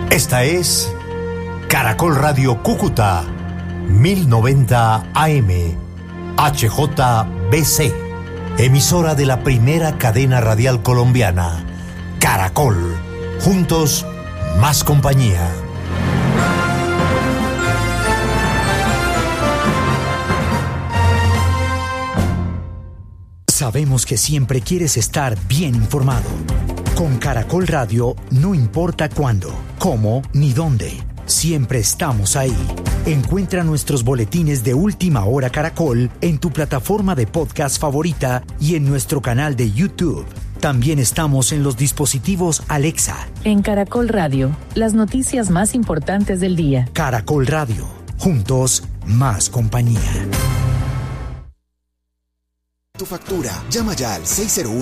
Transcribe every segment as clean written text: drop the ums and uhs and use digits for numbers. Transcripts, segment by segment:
Esta es Caracol Radio Cúcuta, 1090 AM, HJBC, emisora de la primera cadena radial colombiana, Caracol, juntos, más compañía. Sabemos que siempre quieres estar bien informado. Con Caracol Radio, no importa cuándo, cómo ni dónde, siempre estamos ahí. Encuentra nuestros boletines de Última Hora Caracol en tu plataforma de podcast favorita y en nuestro canal de YouTube. También estamos en los dispositivos Alexa. En Caracol Radio, las noticias más importantes del día. Caracol Radio, juntos, más compañía. Tu factura. Llama ya al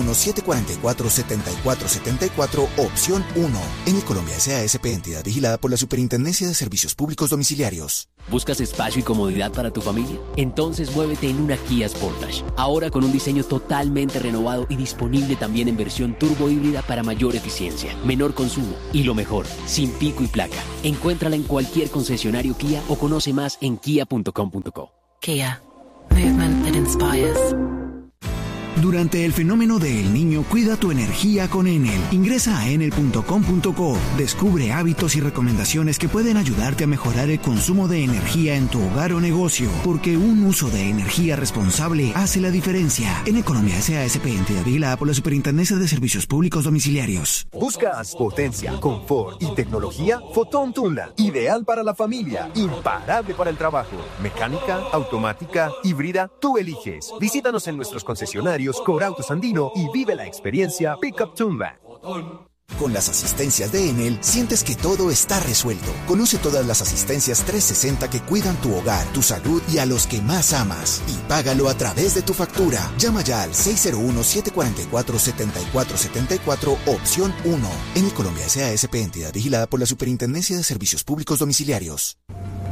601-744-7474, opción 1. En el Colombia S.A.S.P., entidad vigilada por la Superintendencia de Servicios Públicos Domiciliarios. ¿Buscas espacio y comodidad para tu familia? Entonces muévete en una Kia Sportage. Ahora con un diseño totalmente renovado y disponible también en versión turbo híbrida para mayor eficiencia, menor consumo y lo mejor, sin pico y placa. Encuéntrala en cualquier concesionario Kia o conoce más en kia.com.co. Kia. Movement that inspires. Durante el fenómeno de El Niño, cuida tu energía con Enel. Ingresa a enel.com.co. Descubre hábitos y recomendaciones que pueden ayudarte a mejorar el consumo de energía en tu hogar o negocio, porque un uso de energía responsable hace la diferencia. En Colombia S.A.S.P., entidad vigilada por la Superintendencia de Servicios Públicos Domiciliarios. ¿Buscas potencia, confort y tecnología? Fotón Tundra, ideal para la familia, imparable para el trabajo. Mecánica, automática, híbrida, tú eliges. Visítanos en nuestros concesionarios Corautos Andino y vive la experiencia Pickup Tundra. Con las asistencias de Enel, sientes que todo está resuelto. Conoce todas las asistencias 360 que cuidan tu hogar, tu salud y a los que más amas. Y págalo a través de tu factura. Llama ya al 601-744-7474, opción 1. En el Colombia S.A.S.P., entidad vigilada por la Superintendencia de Servicios Públicos Domiciliarios.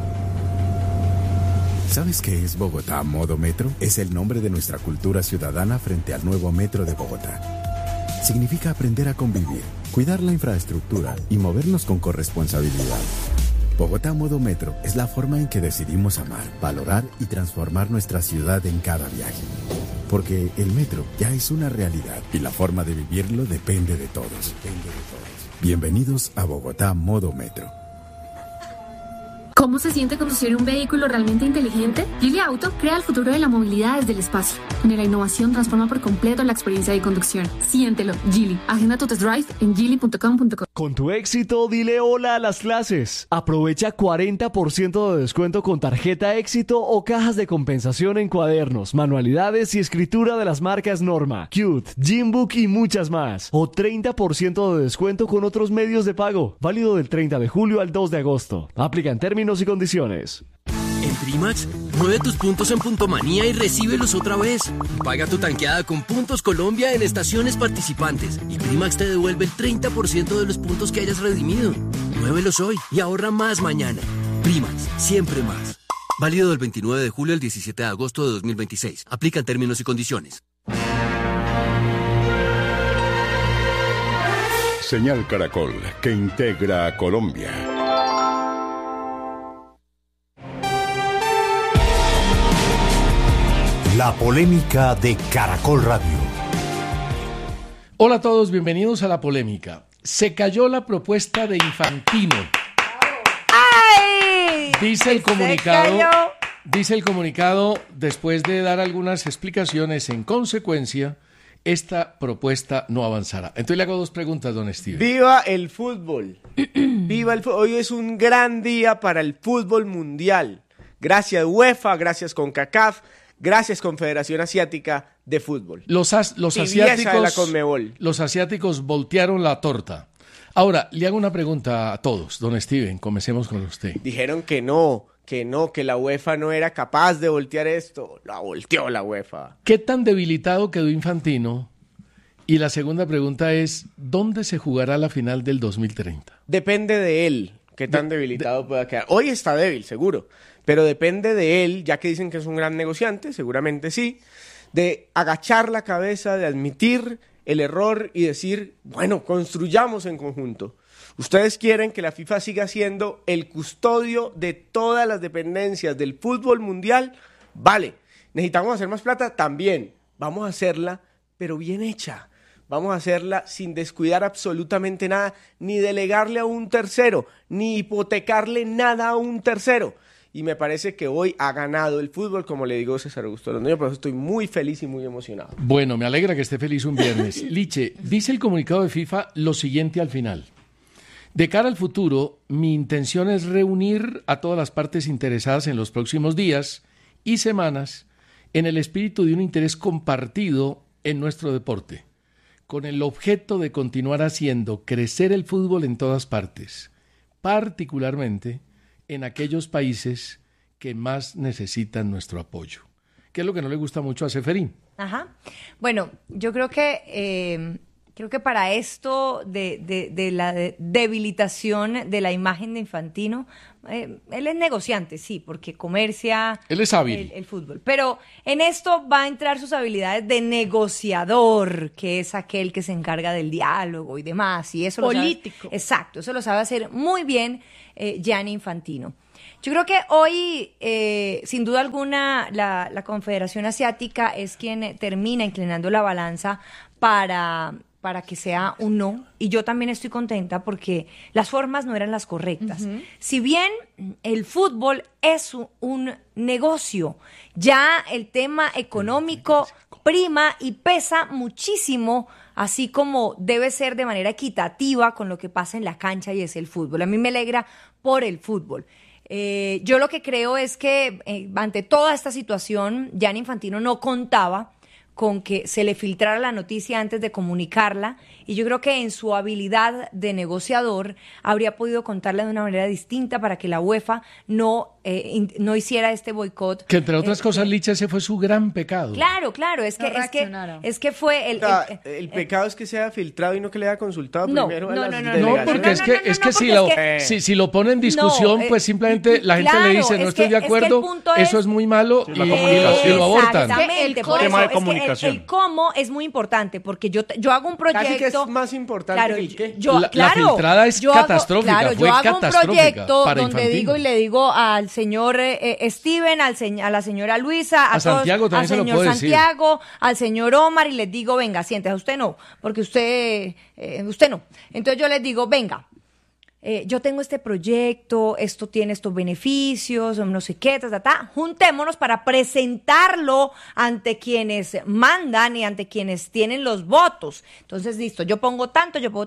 ¿Sabes qué es Bogotá Modo Metro? Es el nombre de nuestra cultura ciudadana frente al nuevo metro de Bogotá. Significa aprender a convivir, cuidar la infraestructura y movernos con corresponsabilidad. Bogotá Modo Metro es la forma en que decidimos amar, valorar y transformar nuestra ciudad en cada viaje. Porque el metro ya es una realidad y la forma de vivirlo depende de todos. Bienvenidos a Bogotá Modo Metro. ¿Cómo se siente conducir un vehículo realmente inteligente? Geely Auto crea el futuro de la movilidad desde el espacio, donde la innovación transforma por completo la experiencia de conducción. Siéntelo, Geely. Agenda tu test drive en geely.com.co. Con tu éxito, dile hola a las clases. Aprovecha 40% de descuento con tarjeta Éxito o cajas de compensación en cuadernos, manualidades y escritura de las marcas Norma, Cute, Gymbook y muchas más. O 30% de descuento con otros medios de pago. Válido del 30 de julio al 2 de agosto. Aplica en términos y condiciones. En Primax, mueve tus puntos en Puntomanía y recíbelos otra vez. Paga tu tanqueada con Puntos Colombia en estaciones participantes y Primax te devuelve el 30% de los puntos que hayas redimido. Muévelos hoy y ahorra más mañana. Primax, siempre más. Válido del 29 de julio al 17 de agosto de 2026. Aplican términos y condiciones. Señal Caracol, que integra a Colombia. La polémica de Caracol Radio. Hola a todos, bienvenidos a La Polémica. Se cayó la propuesta de Infantino. ¡Ay! Dice el comunicado, después de dar algunas explicaciones, en consecuencia, esta propuesta no avanzará. Entonces le hago dos preguntas, don Steven. ¡Viva el fútbol! ¡Viva el fútbol! Hoy es un gran día para el fútbol mundial. Gracias UEFA, gracias CONCACAF, gracias Confederación Asiática de Fútbol. Los asiáticos voltearon la torta. Ahora, le hago una pregunta a todos, don Steven, comencemos con usted. Dijeron que la UEFA no era capaz de voltear esto. La volteó la UEFA. ¿Qué tan debilitado quedó Infantino? Y la segunda pregunta es, ¿dónde se jugará la final del 2030? Depende de él, qué tan debilitado pueda quedar. Hoy está débil, seguro. Pero depende de él, ya que dicen que es un gran negociante, seguramente sí, de agachar la cabeza, de admitir el error y decir, bueno, construyamos en conjunto. Ustedes quieren que la FIFA siga siendo el custodio de todas las dependencias del fútbol mundial. Vale, necesitamos hacer más plata también. Vamos a hacerla, pero bien hecha. Vamos a hacerla sin descuidar absolutamente nada, ni delegarle a un tercero, ni hipotecarle nada a un tercero. Y me parece que hoy ha ganado el fútbol, como le digo César Augusto Londoño, por eso estoy muy feliz y muy emocionado. Bueno, me alegra que esté feliz un viernes. Liche, dice el comunicado de FIFA lo siguiente al final. De cara al futuro, mi intención es reunir a todas las partes interesadas en los próximos días y semanas en el espíritu de un interés compartido en nuestro deporte, con el objeto de continuar haciendo crecer el fútbol en todas partes, particularmente en aquellos países que más necesitan nuestro apoyo. ¿Qué es lo que no le gusta mucho a Ceferín? Ajá. Bueno, yo creo que para esto de la debilitación de la imagen de Infantino, él es negociante, sí, porque comercia él es hábil. El fútbol. Pero en esto va a entrar sus habilidades de negociador, que es aquel que se encarga del diálogo y demás. Y eso político. Exacto, eso lo sabe hacer muy bien Gianni Infantino. Yo creo que hoy, sin duda alguna, la Confederación Asiática es quien termina inclinando la balanza para que sea un no, y yo también estoy contenta porque las formas no eran las correctas. Uh-huh. Si bien el fútbol es un negocio, ya el tema económico prima y pesa muchísimo, así como debe ser de manera equitativa con lo que pasa en la cancha y es el fútbol. A mí me alegra por el fútbol. Yo lo que creo es que ante toda esta situación, Gianni Infantino no contaba con que se le filtrara la noticia antes de comunicarla, y yo creo que en su habilidad de negociador habría podido contarla de una manera distinta para que la UEFA no hiciera este boicot. Que entre otras cosas, Licha, ese fue su gran pecado. Claro, es que fue el pecado es que se haya filtrado y no que le haya consultado primero a las delegaciones. No, porque es que si lo pone en discusión, pues simplemente la gente le dice, no estoy de acuerdo, eso es muy malo, y lo abortan. Exactamente, por tema eso de comunicación. El cómo es muy importante, porque yo hago un proyecto. Casi que es más importante que el qué. La filtrada es catastrófica, yo hago un proyecto para donde Infantino. digo y le digo al señor Steven, a la señora Luisa, a Santiago también al se lo señor puedo Santiago, decir. Al señor Omar, y les digo, venga, siéntese, usted no, porque usted no. Entonces yo les digo, venga, yo tengo este proyecto, esto tiene estos beneficios, no sé qué, juntémonos para presentarlo ante quienes mandan y ante quienes tienen los votos. Entonces, listo, yo pongo tanto, y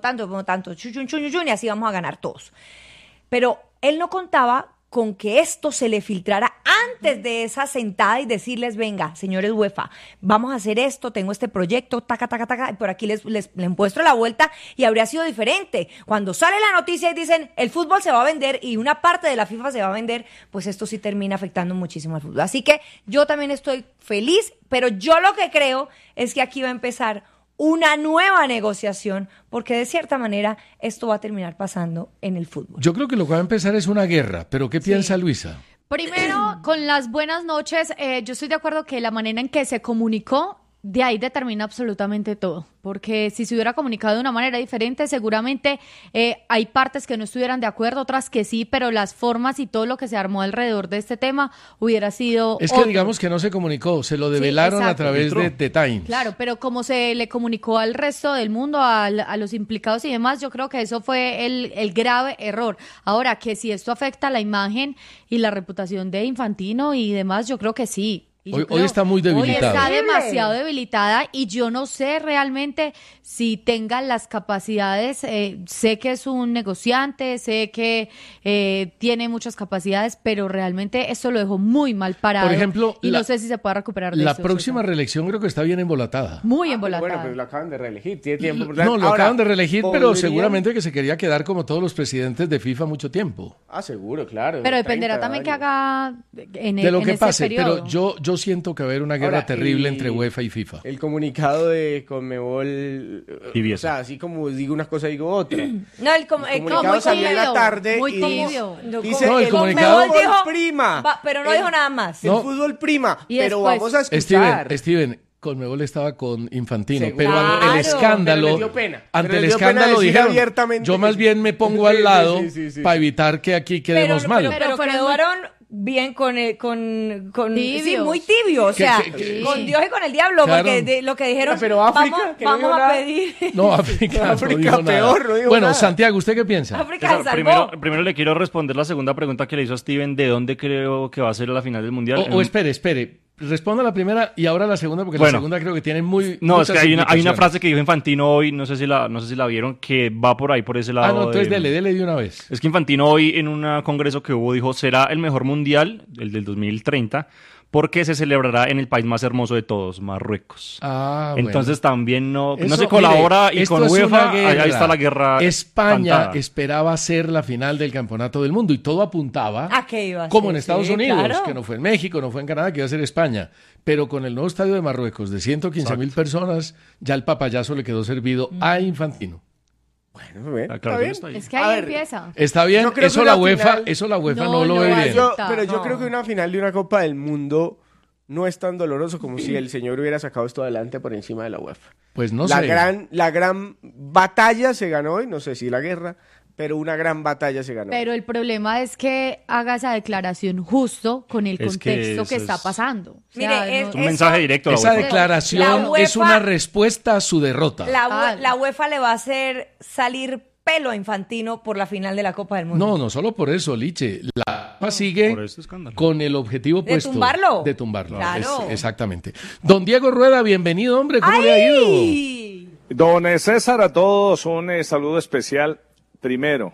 así vamos a ganar todos. Pero él no contaba con que esto se le filtrara antes de esa sentada y decirles, venga, señores UEFA, vamos a hacer esto, tengo este proyecto, y por aquí les muestro la vuelta, y habría sido diferente. Cuando sale la noticia y dicen, el fútbol se va a vender y una parte de la FIFA se va a vender, pues esto sí termina afectando muchísimo al fútbol. Así que yo también estoy feliz, pero yo lo que creo es que aquí va a empezar una nueva negociación, porque de cierta manera esto va a terminar pasando en el fútbol. Yo creo que lo que va a empezar es una guerra, pero ¿qué piensa Luisa? Primero, con las buenas noches, yo estoy de acuerdo que la manera en que se comunicó, de ahí determina absolutamente todo, porque si se hubiera comunicado de una manera diferente, seguramente hay partes que no estuvieran de acuerdo, otras que sí, pero las formas y todo lo que se armó alrededor de este tema hubiera sido Es que digamos que no se comunicó, se lo develaron a través de The Times. Claro, pero como se le comunicó al resto del mundo, a los implicados y demás, yo creo que eso fue el grave error. Ahora, que si esto afecta a la imagen y la reputación de Infantino y demás, yo creo que sí. Hoy está muy debilitada. Hoy está demasiado debilitada y yo no sé realmente si tenga las capacidades. Sé que es un negociante, sé que tiene muchas capacidades, pero realmente esto lo dejó muy mal parado. Por ejemplo, no sé si se puede recuperar de la eso. La próxima reelección creo que está bien embolatada. Muy embolatada. Bueno, pero lo acaban de reelegir, tiene tiempo. No, lo acaban de reelegir, pero seguramente que se quería quedar como todos los presidentes de FIFA mucho tiempo. Seguro, claro. Pero dependerá también que haga de lo que pase, periodo. Pero yo siento que va a haber una guerra terrible entre UEFA y FIFA. El comunicado de Conmebol, o sea, así como digo una cosa, digo otra. No, el comunicado salió en la tarde muy y tibio. Dice, el comunicado dijo prima. Pero no dijo nada más. El fútbol prima, y pero después, vamos a escuchar. Steven, Conmebol estaba con Infantino, Seguro. pero ante el escándalo, Pero les dio pena. ante Pero el les dio pena escándalo decir dijeron, abiertamente yo más bien me pongo al lado para evitar que aquí quedemos mal. Pero quedaron bien con Tibios. sí, muy tibio, o sea, con Dios y con el diablo, Claro. porque lo que dijeron, pero África, que no vamos dijo a nada. pedir. No, África no dijo nada. peor, no dijo Bueno, nada. Santiago, ¿usted qué piensa? África se salvó. Primero le quiero responder la segunda pregunta que le hizo a Steven, ¿de dónde creo que va a ser la final del Mundial? O espere. Responda la primera y ahora la segunda, porque Bueno. la segunda creo que tiene muy. No, es muchas que hay una implicaciones. frase que dijo Infantino hoy, no sé si la vieron, que va por ahí, por ese lado. No, entonces dele de una vez. Es que Infantino hoy en un congreso que hubo dijo, será el mejor mundial, el del 2030, porque se celebrará en el país más hermoso de todos, Marruecos. Entonces también no se colabora, y con UEFA, allá está la guerra. España cantada. esperaba ser la final del campeonato del mundo y todo apuntaba, ¿A qué iba a como ser? en Estados Sí, Unidos, claro. que no fue en México, no fue en Canadá, que iba a ser España. Pero con el nuevo estadio de Marruecos de 115.000 personas, ya el papayazo le quedó servido a Infantino. Bueno, claro, está bien. Es que ahí empieza. Está bien, Yo creo eso que la una UEFA, final- eso la UEFA No no lo lo ve va a bien. Pero yo No. creo que una final de una Copa del Mundo no es tan doloroso como si el señor hubiera sacado esto adelante por encima de la UEFA. Pues no la sé. la gran batalla se ganó hoy, no sé si la guerra, pero una gran batalla se ganó. Pero el problema es que haga esa declaración justo con el Es que contexto que eso está es- pasando. O Mire, sea, es no- un mensaje directo a la Esa UEFA. declaración La UEFA- es una respuesta a su derrota. La UEFA le va a hacer salir pelo a Infantino por la final de la Copa del Mundo. No solo por eso, Liche. La UEFA sigue por este escándalo. con el objetivo ¿De puesto. tumbarlo? De tumbarlo. Claro. Exactamente. Don Diego Rueda, bienvenido, hombre. ¿Cómo le ha ido? ¡Ay! Don César, a todos un saludo especial. Primero,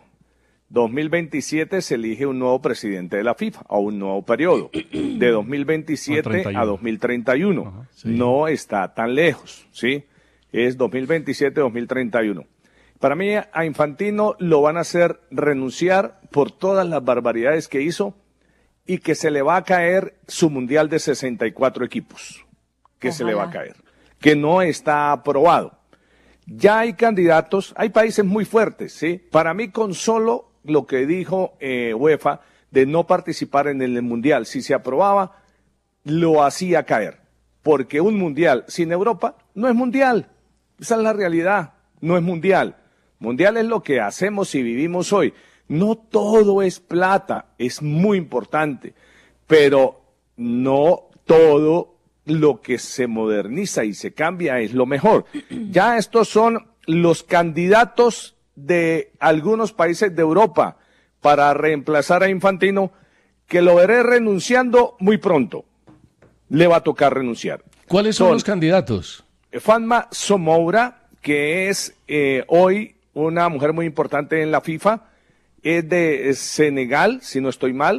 2027 se elige un nuevo presidente de la FIFA, a un nuevo periodo, de 2027 a 2031. No está tan lejos, ¿sí? Es 2027-2031. Para mí, a Infantino lo van a hacer renunciar por todas las barbaridades que hizo y que se le va a caer su mundial de 64 equipos, que se le va a caer, que no está aprobado. Ya hay candidatos, hay países muy fuertes, ¿sí? Para mí, con solo lo que dijo UEFA de no participar en el mundial, si se aprobaba, lo hacía caer. Porque un mundial sin Europa no es mundial. Esa es la realidad, no es mundial. Mundial es lo que hacemos y vivimos hoy. No todo es plata, es muy importante, pero no todo lo que se moderniza y se cambia es lo mejor. Ya estos son los candidatos de algunos países de Europa para reemplazar a Infantino, que lo veré renunciando muy pronto. Le va a tocar renunciar. ¿Cuáles son los candidatos? Fatma Somoura, que es hoy una mujer muy importante en la FIFA, es de Senegal, si no estoy mal.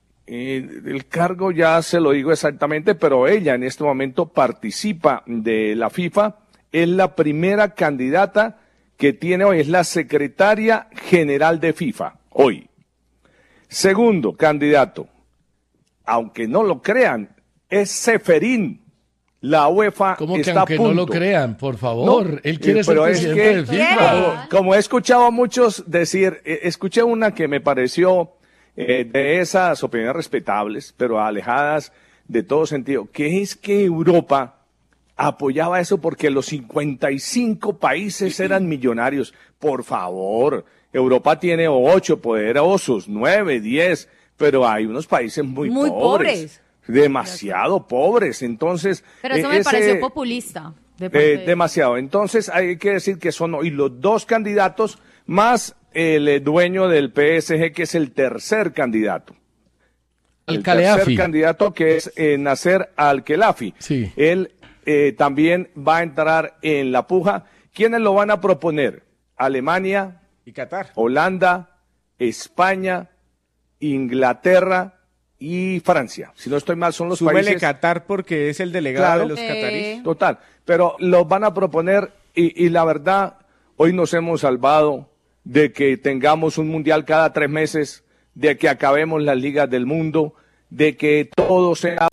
El cargo ya se lo digo exactamente, pero ella en este momento participa de la FIFA. Es la primera candidata que tiene hoy, es la secretaria general de FIFA, hoy. Segundo candidato, aunque no lo crean, es Seferín. La UEFA ¿Cómo que está aunque a punto. no lo crean? Por favor, No, él quiere ser pero es presidente que, de FIFA. como he escuchado a muchos decir, escuché una que me pareció de esas opiniones respetables, pero alejadas de todo sentido, que es que Europa apoyaba eso porque los 55 países eran millonarios. Por favor, Europa tiene 8 poderosos, 9, 10, pero hay unos países muy pobres. Demasiado pobres. Entonces, Pero eso me pareció populista. de parte de- demasiado. Entonces hay que decir que son hoy los dos candidatos más el dueño del PSG, que es el tercer candidato. El tercer candidato, que es Nasser Al-Khelaifi. Sí. Él también va a entrar en la puja. ¿Quiénes lo van a proponer? Alemania, y Qatar, Holanda, España, Inglaterra y Francia. Si no estoy mal, son los Súmele países. Qatar porque es el delegado de los catarís. Total, pero los van a proponer y la verdad, hoy nos hemos salvado de que tengamos un mundial cada 3 meses, de que acabemos las ligas del mundo, de que todo sea...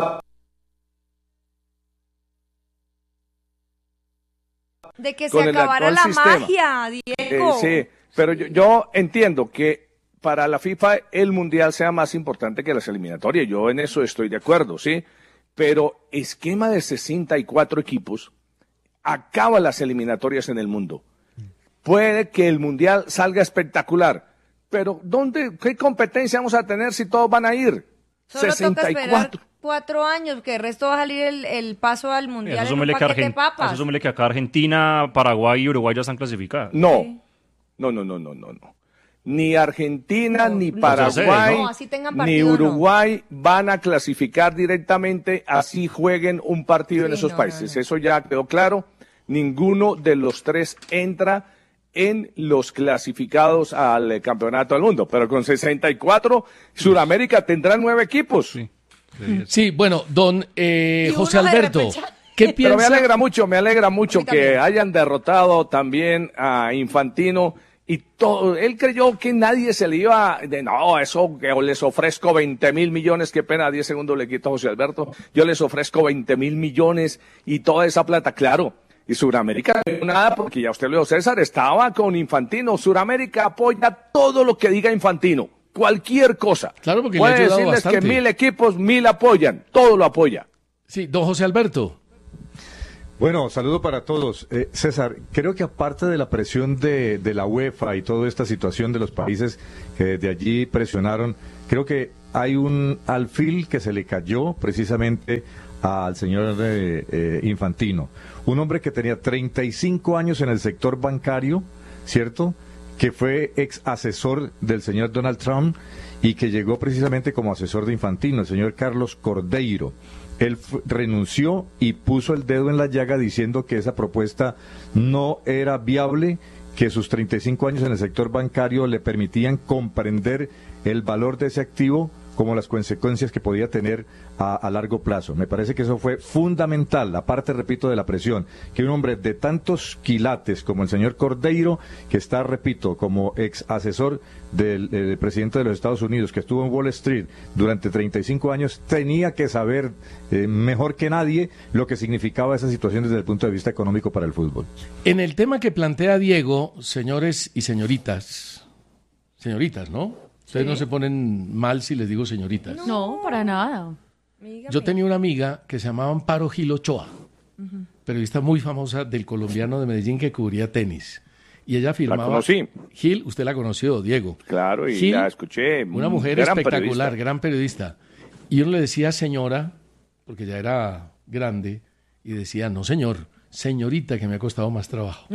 De que se con el acabara actual la sistema. magia, Diego. Sí, pero yo entiendo que para la FIFA el mundial sea más importante que las eliminatorias. Yo en eso estoy de acuerdo, ¿sí? pero esquema de 64 equipos acaba las eliminatorias en el mundo. Puede que el Mundial salga espectacular, pero ¿qué competencia vamos a tener si todos van a ir? Solo 64. toca esperar 4 años, que el resto va a salir el paso al Mundial en un paquete de papas. Eso súmele que acá Argentina, Paraguay y Uruguay ya están clasificadas. No. Ni Argentina, ni Paraguay, ni Uruguay van a clasificar directamente, así jueguen un partido en esos países. Eso ya quedó claro. Ninguno de los 3 entra en los clasificados al Campeonato del Mundo. Pero con 64, Sudamérica tendrá 9 equipos. Sí, bueno, don José Alberto, ¿qué piensa? Pero me alegra mucho que hayan derrotado también a Infantino. Y todo, él creyó que nadie se le iba eso que les ofrezco 20.000 millones, qué pena, 10 segundos le quito a José Alberto, yo les ofrezco 20.000 millones y toda esa plata, claro, y Sudamérica no nada, porque ya usted lo dijo, César, estaba con Infantino, Sudamérica apoya todo lo que diga Infantino, cualquier cosa, claro, porque puede le ha ayudado decirles bastante. que 1.000 equipos, 1.000 apoyan, todo lo apoya. Sí, don José Alberto. Bueno, saludo para todos. César, creo que aparte de la presión de la UEFA y toda esta situación de los países que de allí presionaron, creo que hay un alfil que se le cayó precisamente al señor Infantino. Un hombre que tenía 35 años en el sector bancario, ¿cierto?, que fue ex asesor del señor Donald Trump y que llegó precisamente como asesor de Infantino, el señor Carlos Cordeiro. Él renunció y puso el dedo en la llaga diciendo que esa propuesta no era viable, que sus 35 años en el sector bancario le permitían comprender el valor de ese activo como las consecuencias que podía tener a largo plazo. Me parece que eso fue fundamental, aparte, repito, de la presión, que un hombre de tantos quilates como el señor Cordeiro, que está, repito, como ex asesor del presidente de los Estados Unidos, que estuvo en Wall Street durante 35 años, tenía que saber mejor que nadie lo que significaba esa situación desde el punto de vista económico para el fútbol. En el tema que plantea Diego, señores y señoritas, ¿no? Ustedes no se ponen mal si les digo señoritas. No, para nada. Yo tenía una amiga que se llamaba Amparo Gil Ochoa, periodista muy famosa del colombiano de Medellín que cubría tenis. Y ella firmaba... La conocí. Gil, usted la conoció, Diego. Claro, y Gil, la escuché. Una mujer espectacular, gran periodista. Y uno le decía señora, porque ya era grande, y decía, no señor, señorita, que me ha costado más trabajo.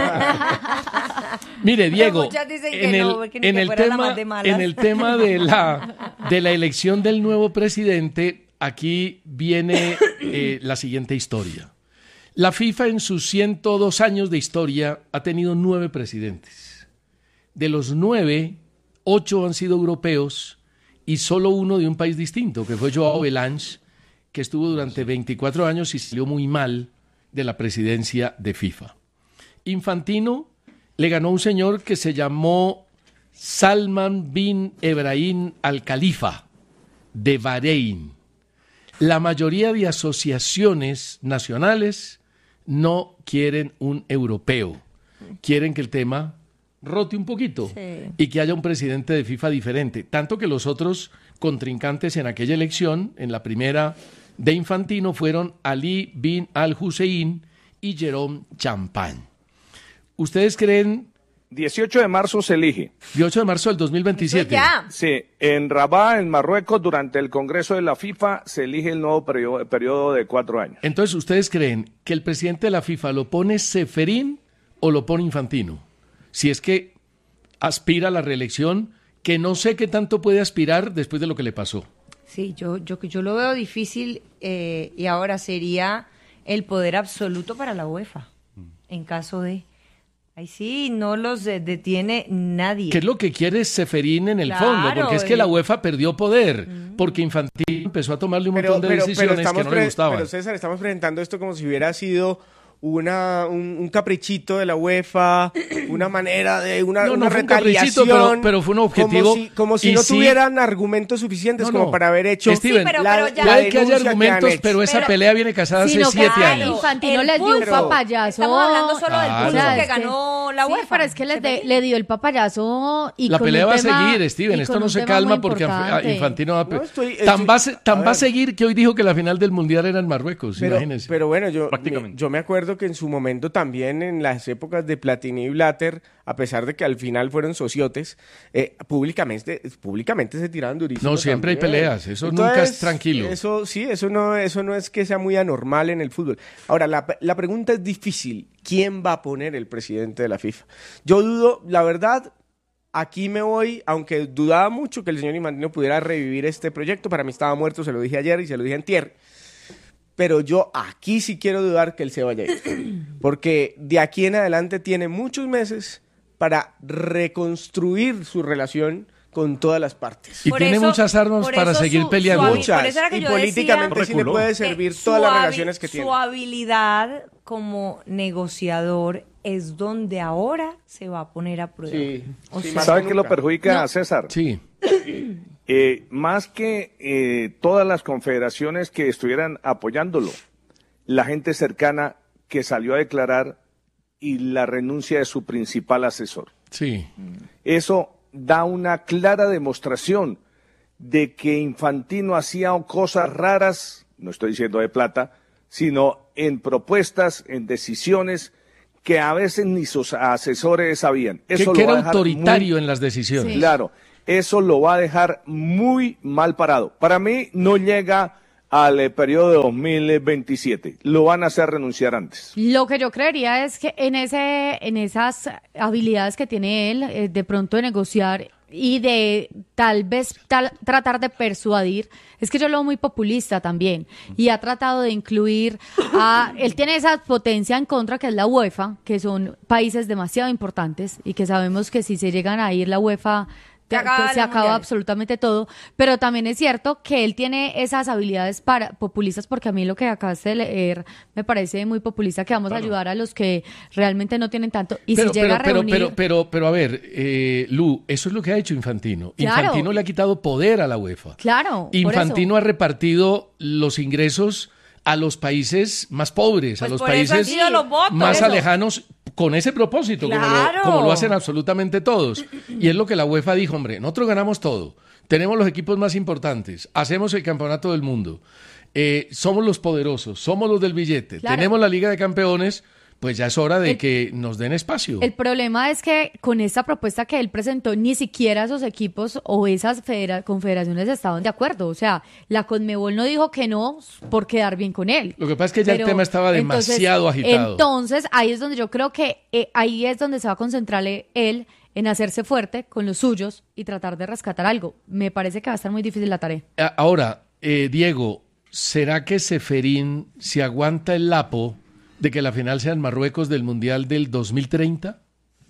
Mire, Diego, en el tema de la elección del nuevo presidente, aquí viene la siguiente historia. La FIFA en sus 102 años de historia ha tenido 9 presidentes. De los 9, 8 han sido europeos y solo uno de un país distinto, que fue Joao Belange, que estuvo durante 24 años y salió muy mal de la presidencia de FIFA. Infantino le ganó a un señor que se llamó Salman bin Ebrahim Al Khalifa, de Bahrein. La mayoría de asociaciones nacionales no quieren un europeo. Quieren que el tema rote un poquito y que haya un presidente de FIFA diferente. Tanto que los otros contrincantes en aquella elección, en la primera de Infantino, fueron Ali bin Al-Hussein y Jérôme Champagne. ¿Ustedes creen? 18 de marzo se elige. 18 de marzo del 2027. Ya. Sí, en Rabat, en Marruecos, durante el Congreso de la FIFA, se elige el nuevo periodo de 4 años. Entonces, ¿ustedes creen que el presidente de la FIFA lo pone Ceferín o lo pone Infantino? Si es que aspira a la reelección, que no sé qué tanto puede aspirar después de lo que le pasó. Sí, yo lo veo difícil y ahora sería el poder absoluto para la UEFA, en caso de... Ahí sí, no los detiene nadie. ¿Qué es lo que quiere Ceferín en el fondo? Porque es que la UEFA perdió poder, porque Infantino empezó a tomarle un montón de decisiones que no le gustaban. Pero César, estamos presentando esto como si hubiera sido un caprichito de la UEFA, una manera de una retaliación, pero fue un objetivo. Como si no tuvieran argumentos suficientes como para haber hecho. Steven, puede que haya argumentos, pero esa pelea viene casada hace 7 años. Infantino les dio un papayazo. Estamos hablando solo del pulso que ganó la UEFA. Pero es que le dio el papayazo y la pelea va a seguir, Steven. Esto no se calma porque Infantino va a... Tan va a seguir que hoy dijo que la final del Mundial era en Marruecos, imagínense. Pero bueno, yo me acuerdo que en su momento también, en las épocas de Platini y Blatter, a pesar de que al final fueron sociotes, públicamente se tiraban durísimo. No, siempre también. Hay peleas, eso nunca es tranquilo. Eso no es que sea muy anormal en el fútbol. Ahora, la pregunta es difícil. ¿Quién va a poner el presidente de la FIFA? Yo dudo, la verdad... Aquí me voy, aunque dudaba mucho que el señor Infantino pudiera revivir este proyecto, para mí estaba muerto, se lo dije ayer y se lo dije antier, pero yo aquí sí quiero dudar que él se vaya a ir, porque de aquí en adelante tiene muchos meses para reconstruir su relación con todas las partes. Y tiene muchas armas para seguir peleando. Muchas, y políticamente sí le puede servir todas las relaciones que tiene. Su habilidad como negociador es donde ahora se va a poner a prueba. ¿Sabe qué lo perjudica a César? Sí. Más que todas las confederaciones que estuvieran apoyándolo, la gente cercana que salió a declarar y la renuncia de su principal asesor. Sí. Eso da una clara demostración de que Infantino hacía cosas raras, no estoy diciendo de plata, sino en propuestas, en decisiones que a veces ni sus asesores sabían. Eso que era autoritario en las decisiones. Sí. Claro, eso lo va a dejar muy mal parado. Para mí no llega al periodo de 2027. Lo van a hacer renunciar antes. Lo que yo creería es que en esas habilidades que tiene él, de pronto de negociar y de tal vez tratar de persuadir, es que yo lo veo muy populista también, y ha tratado de incluir él tiene esa potencia en contra que es la UEFA, que son países demasiado importantes y que sabemos que si se llegan a ir la UEFA se acaba absolutamente todo, pero también es cierto que él tiene esas habilidades populistas, porque a mí lo que acabaste de leer me parece muy populista, que vamos a ayudar a los que realmente no tienen tanto, y si llega a reunir... Pero a ver, Lu, eso es lo que ha hecho Infantino. Claro. Infantino le ha quitado poder a la UEFA. Claro. Infantino ha repartido los ingresos a los países más pobres, a los países más alejanos, con ese propósito, claro, como lo hacen absolutamente todos. Y es lo que la UEFA dijo, hombre, nosotros ganamos todo, tenemos los equipos más importantes, hacemos el campeonato del mundo, somos los poderosos, somos los del billete, claro, tenemos la Liga de Campeones, pues ya es hora de que nos den espacio. El problema es que con esta propuesta que él presentó, ni siquiera esos equipos o esas confederaciones estaban de acuerdo. O sea, la Conmebol no dijo que no por quedar bien con él. Lo que pasa es que ya el tema estaba demasiado agitado. Entonces, ahí es donde yo creo que ahí es donde se va a concentrar él en hacerse fuerte con los suyos y tratar de rescatar algo. Me parece que va a estar muy difícil la tarea. Ahora, Diego, ¿será que Ceferín se aguanta el lapo de que la final sea en Marruecos del Mundial del 2030?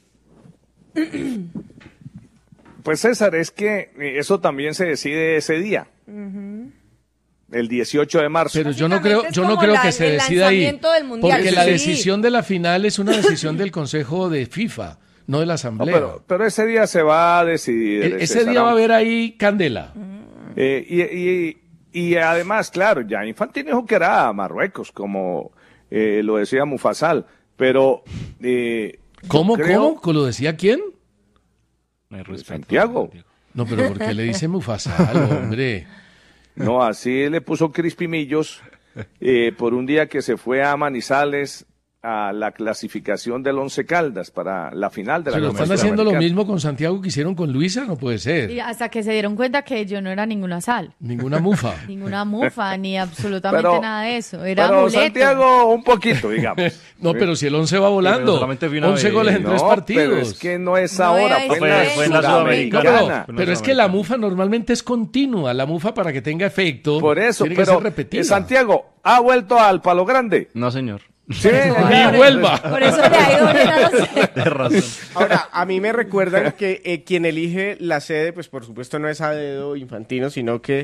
Pues César, es que eso también se decide ese día, el 18 de marzo. Pero yo no creo que se decida ahí, porque la decisión de la final es una decisión del Consejo de FIFA, no de la Asamblea. No, pero ese día se va a decidir. Ese día va a haber ahí candela. Y además, claro, ya Infantino dijo que era Marruecos, como... lo decía Mufasal, pero... ¿Cómo? ¿Lo decía quién? Santiago. No, pero ¿por qué le dice Mufasal, hombre? No, así le puso Crispimillos por un día que se fue a Manizales a la clasificación del Once Caldas para la final de la Copa. ¿Pero están haciendo lo mismo con Santiago que hicieron con Luisa? No puede ser. Y hasta que se dieron cuenta que yo no era ninguna sal. Ninguna mufa. Ninguna mufa, ni absolutamente nada de eso. Era pero amuleto. Santiago un poquito, digamos. No, pero si el 11 va volando. 11 goles en 3 partidos. Pero es que no es ahora, fue en la Sudamericana. Pero es que la mufa normalmente es continua. La mufa, para que tenga efecto, por eso, tiene que ser repetida. Santiago, ¿ha vuelto al Palo Grande? No, señor. Sí, y vuelva. Por eso le ha ido bien a los... Tienes razón. Ahora, a mí me recuerdan que quien elige la sede, pues por supuesto no es a dedo Infantino, sino que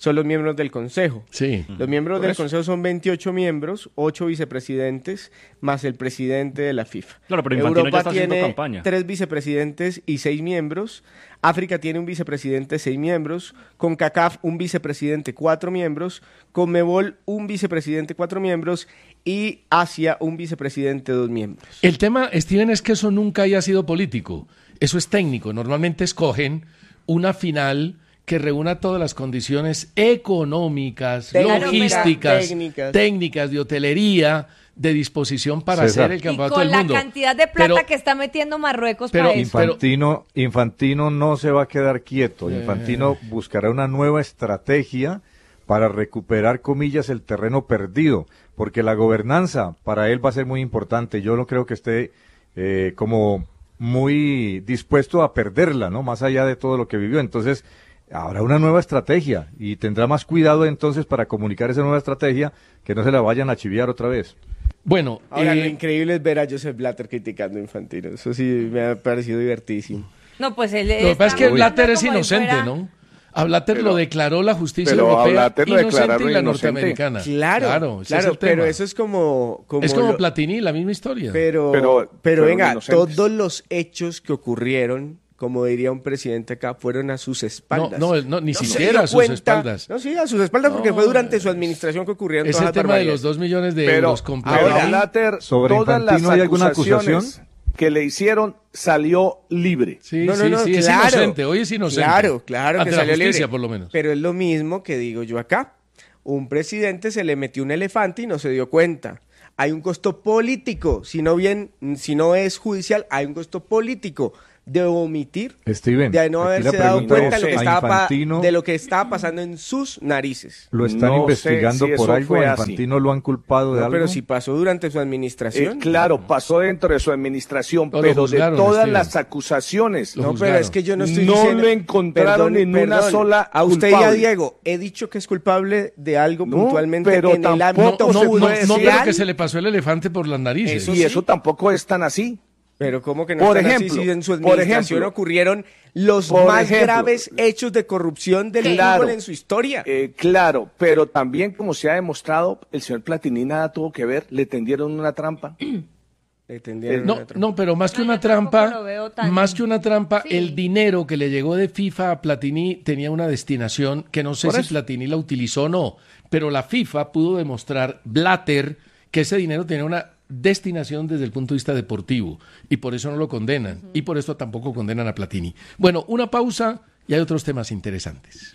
son los miembros del Consejo. Sí. Los miembros del Consejo son 28 miembros, 8 vicepresidentes, más el presidente de la FIFA. Claro, pero Infantino Europa ya está haciendo tiene campaña. 3 vicepresidentes y 6 miembros. África tiene un vicepresidente, 6 miembros. CONCACAF, un vicepresidente, 4 miembros. CONMEBOL, un vicepresidente, 4 miembros. Y Asia, un vicepresidente, 2 miembros. El tema, Steven, es que eso nunca haya sido político. Eso es técnico. Normalmente escogen una final que reúna todas las condiciones económicas, logísticas, técnicas de hotelería, de disposición para hacer el campeonato del mundo. Y con la cantidad de plata que está metiendo Marruecos para eso. Infantino no se va a quedar quieto. Infantino buscará una nueva estrategia para recuperar, comillas, el terreno perdido, porque la gobernanza para él va a ser muy importante. Yo no creo que esté como muy dispuesto a perderla, ¿no? Más allá de todo lo que vivió. Entonces, habrá una nueva estrategia y tendrá más cuidado entonces para comunicar esa nueva estrategia, que no se la vayan a chiviar otra vez. Bueno, ahora lo increíble es ver a Joseph Blatter criticando a Infantino. Eso sí me ha parecido divertidísimo. No, pues él lo que pasa es que Blatter es inocente, ¿no? A Blatter lo declaró la justicia europea inocente y la norteamericana. Claro, pero eso es como es como Platini, la misma historia. Pero venga, todos los hechos que ocurrieron, como diría un presidente acá, fueron a sus espaldas. No, ni siquiera a sus espaldas. No, sí, a sus espaldas, porque fue durante su administración que ocurrieron todas las tema de los 2 millones de euros completos. Pero Blatter, sobre todas Infantino, las ¿hay alguna acusaciones acusación que le hicieron salió libre? Sí, es inocente, hoy es inocente. Claro ante que la salió justicia, libre. por lo menos. Pero es lo mismo que digo yo acá. Un presidente se le metió un elefante y no se dio cuenta. Hay un costo político, si no es judicial, hay un costo político de omitir, Steven, de no haberse dado cuenta de lo que estaba pasando en sus narices. ¿Lo están investigando por algo? ¿A Infantino lo han culpado de algo? Pero si pasó durante su administración. Claro, pasó dentro de su administración, pero de todas las acusaciones. Pero es que yo no estoy diciendo... No lo encontraron en una sola a usted culpable. y a Diego, he dicho que es culpable de algo puntualmente pero en el ámbito judicial. No, pero que se le pasó el elefante por las narices. Eso tampoco es tan así. Pero ¿cómo que no están así si en su administración ocurrieron los más graves hechos de corrupción del fútbol en su historia? Claro, pero también, como se ha demostrado, el señor Platini nada tuvo que ver, le tendieron una trampa. No, pero más que una trampa, el dinero que le llegó de FIFA a Platini tenía una destinación que no sé si Platini la utilizó o no, pero la FIFA pudo demostrar, Blatter, que ese dinero tenía una destinación desde el punto de vista deportivo y por eso no lo condenan y por eso tampoco condenan a Platini. Bueno, una pausa y hay otros temas interesantes.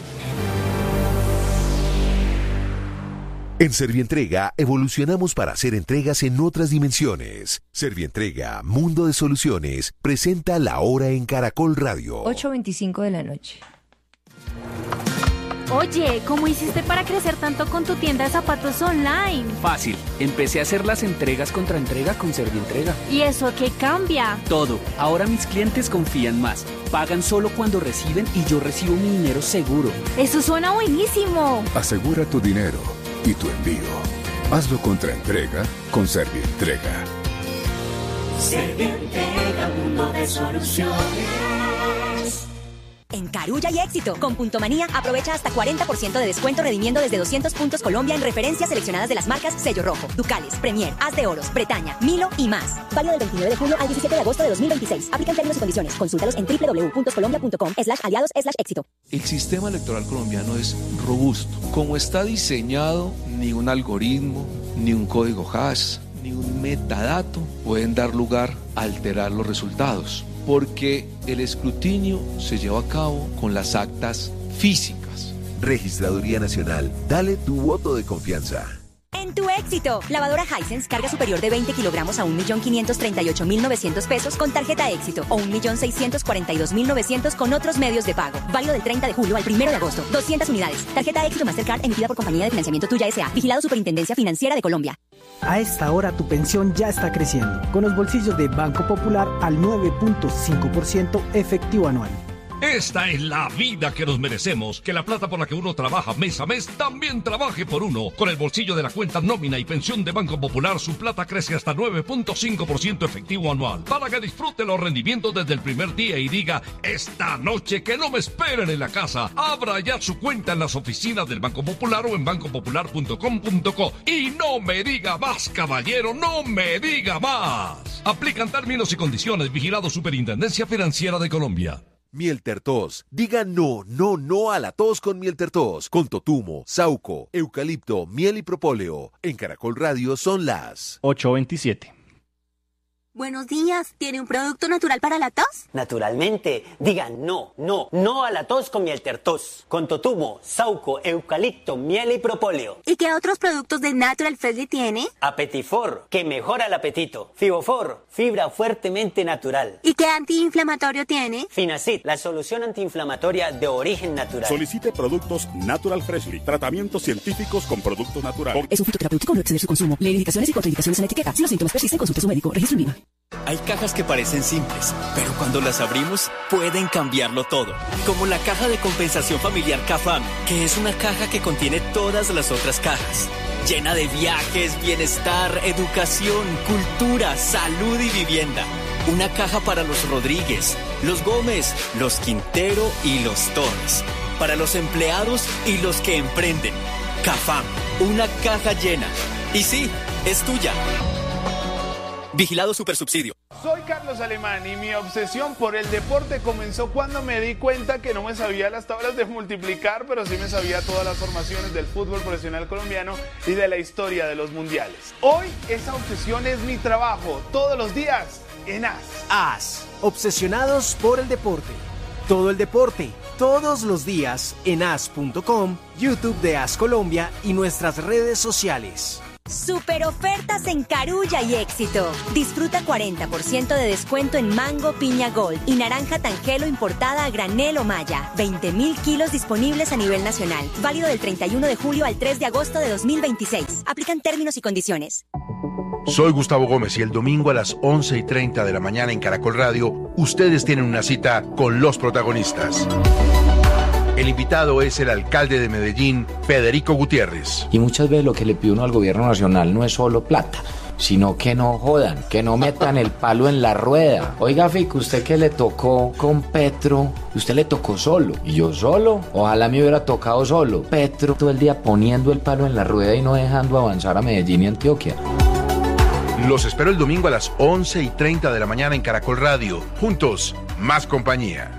En Servientrega evolucionamos para hacer entregas en otras dimensiones. Servientrega, Mundo de Soluciones, presenta La Hora en Caracol Radio. 8:25 de la noche. Oye, ¿cómo hiciste para crecer tanto con tu tienda de zapatos online? Fácil, empecé a hacer las entregas contra entrega con Servientrega. ¿Y eso qué cambia? Todo, ahora mis clientes confían más, pagan solo cuando reciben y yo recibo mi dinero seguro. Eso suena buenísimo. Asegura tu dinero y tu envío. Hazlo contra entrega con Servientrega. Servientrega, mundo de soluciones. En Carulla y Éxito, con Punto Manía, aprovecha hasta 40% de descuento redimiendo desde 200 puntos Colombia en referencias seleccionadas de las marcas Sello Rojo, Ducales, Premier, As de Oros, Bretaña, Milo y más. Válido del 29 de julio al 17 de agosto de 2026. Aplican términos y condiciones. Consúltalos en www.colombia.com/aliados/éxito. El sistema electoral colombiano es robusto. Como está diseñado, ni un algoritmo, ni un código hash, ni un metadato pueden dar lugar a alterar los resultados, porque el escrutinio se lleva a cabo con las actas físicas. Registraduría Nacional, dale tu voto de confianza. En tu éxito, lavadora Hisense, carga superior de 20 kilogramos a 1.538.900 pesos con tarjeta éxito o 1.642.900 con otros medios de pago. Válido del 30 de julio al 1 de agosto. 200 unidades. Tarjeta éxito Mastercard emitida por Compañía de Financiamiento Tuya S.A. Vigilado Superintendencia Financiera de Colombia. A esta hora tu pensión ya está creciendo, con los bolsillos de Banco Popular al 9.5% efectivo anual. Esta es la vida que nos merecemos. Que la plata por la que uno trabaja mes a mes también trabaje por uno. Con el bolsillo de la cuenta nómina y pensión de Banco Popular, su plata crece hasta 9.5% efectivo anual. Para que disfrute los rendimientos desde el primer día y diga, esta noche que no me esperen en la casa. Abra ya su cuenta en las oficinas del Banco Popular o en bancopopular.com.co. Y no me diga más, caballero, no me diga más. Aplican términos y condiciones. Vigilado Superintendencia Financiera de Colombia. Miel Tertos. Diga no a la tos con Miel Tertos. Con totumo, sauco, eucalipto, miel y propóleo. En Caracol Radio son las 8:27. Buenos días, ¿tiene un producto natural para la tos? Naturalmente, digan no a la tos con Miel Tertos, con totumo, sauco, eucalipto, miel y propóleo. ¿Y qué otros productos de Natural Freshly tiene? Apetifor, que mejora el apetito. Fibofor, fibra fuertemente natural. ¿Y qué antiinflamatorio tiene? Finacid, la solución antiinflamatoria de origen natural. Solicite productos Natural Freshly, tratamientos científicos con productos naturales. Es un fitoterapéutico, no exceder su consumo. Lee indicaciones y contraindicaciones en la etiqueta. Si los síntomas persisten, consulte a su médico. Registro en Lima. Hay cajas que parecen simples, pero cuando las abrimos pueden cambiarlo todo. Como la caja de compensación familiar CAFAM, que es una caja que contiene todas las otras cajas. Llena de viajes, bienestar, educación, cultura, salud y vivienda. Una caja para los Rodríguez, los Gómez, los Quintero y los Torres. Para los empleados y los que emprenden. CAFAM, una caja llena. Y sí, es tuya. Vigilado Supersubsidio. Soy Carlos Alemán y mi obsesión por el deporte comenzó cuando me di cuenta que no me sabía las tablas de multiplicar, pero sí me sabía todas las formaciones del fútbol profesional colombiano y de la historia de los mundiales. Hoy esa obsesión es mi trabajo, todos los días en AS. AS, obsesionados por el deporte. Todo el deporte, todos los días en as.com, YouTube de AS Colombia y nuestras redes sociales. Super ofertas en Carulla y Éxito. Disfruta 40% de descuento en mango piña gold y naranja tangelo importada a granel o malla. 20.000 kilos disponibles a nivel nacional. Válido del 31 de julio al 3 de agosto de 2026. Aplican términos y condiciones. Soy Gustavo Gómez y el domingo a las 11:30 de la mañana en Caracol Radio, ustedes tienen una cita con los protagonistas. El invitado es el alcalde de Medellín, Federico Gutiérrez. Y muchas veces lo que le pide uno al gobierno nacional no es solo plata, sino que no jodan, que no metan el palo en la rueda. Oiga, Fico, usted que le tocó con Petro, usted le tocó solo. ¿Y yo solo? Ojalá me hubiera tocado solo. Petro todo el día poniendo el palo en la rueda y no dejando avanzar a Medellín y Antioquia. Los espero el domingo a las 11:30 de la mañana en Caracol Radio. Juntos, más compañía.